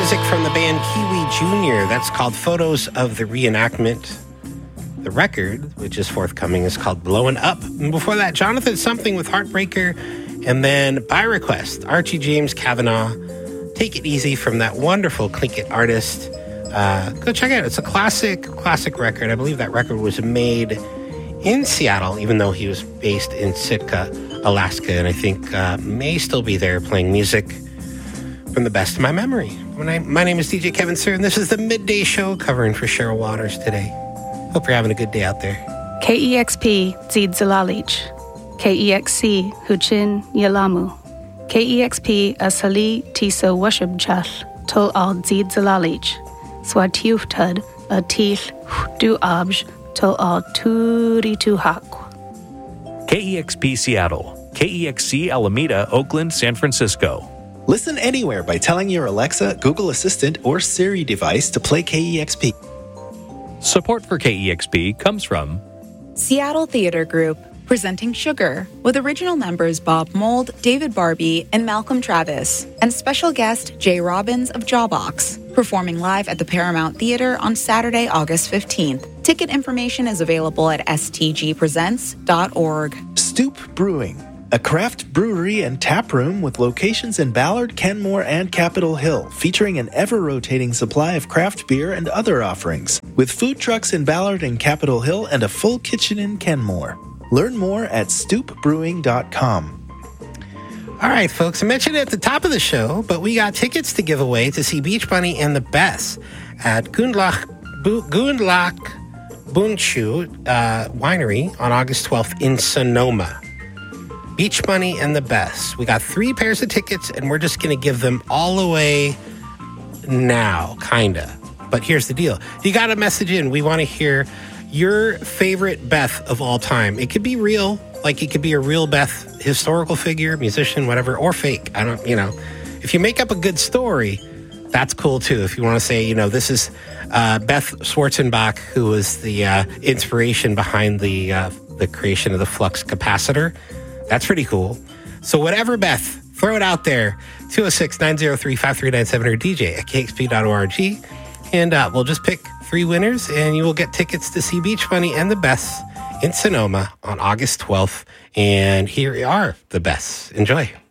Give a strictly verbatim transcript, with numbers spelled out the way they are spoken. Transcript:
music from the band Kiwi Junior That's called Photos of the Reenactment. The record, which is forthcoming, is called Blowin' Up. And before that, Jonathan Something with Heartbreaker. And then, by request, Archie James Kavanaugh, Take It Easy from that wonderful Clinkit artist. Uh, go check it out. It's a classic, classic record. I believe that record was made in Seattle, even though he was based in Sitka, Alaska. And I think uh, may still be there playing music from the best of my memory. When I, my name is D J Kevin Sir, and this is the Midday Show covering for Cheryl Waters today. Hope you're having a good day out there. K E X P Zid Zalalich. K E X C Huchin Yalamu. K E X P Asali Tisa Washubchal Tol Al Zid Zalalich. Swatiuftud A Tith Du Abj Tol Al Turi Tuhak. K E X P Seattle. K E X C Alameda, Oakland, San Francisco. Listen anywhere by telling your Alexa, Google Assistant, or Siri device to play K E X P. Support for K E X P comes from Seattle Theater Group, presenting Sugar, with original members Bob Mould, David Barbie, and Malcolm Travis, and special guest Jay Robbins of Jawbox, performing live at the Paramount Theater on Saturday, August fifteenth. Ticket information is available at s t g presents dot org. Stoop Brewing, a craft brewery and tap room with locations in Ballard, Kenmore, and Capitol Hill, featuring an ever-rotating supply of craft beer and other offerings, with food trucks in Ballard and Capitol Hill and a full kitchen in Kenmore. Learn more at stoop brewing dot com. All right, folks, I mentioned it at the top of the show, but we got tickets to give away to see Beach Bunny and the Bess at Gundlach, Bu, Gundlach Bunchu uh, Winery on August twelfth in Sonoma. Beach Bunny and the Bess. We got three pairs of tickets, and we're just going to give them all away now, kind of. But here's the deal. You got to message in. We want to hear your favorite Beth of all time. It could be real, like it could be a real Beth, historical figure, musician, whatever, or fake. I don't, you know. If you make up a good story, that's cool too. If you want to say, you know, this is uh, Beth Schwarzenbach, who was the uh, inspiration behind the uh, the creation of the flux capacitor. That's pretty cool. So whatever, Beth, throw it out there. two oh six, nine oh three, five three nine seven or D J at k x p dot org. And uh, we'll just pick three winners, and you will get tickets to see Beach Bunny and the Bess in Sonoma on August twelfth. And here are the Bess. Enjoy.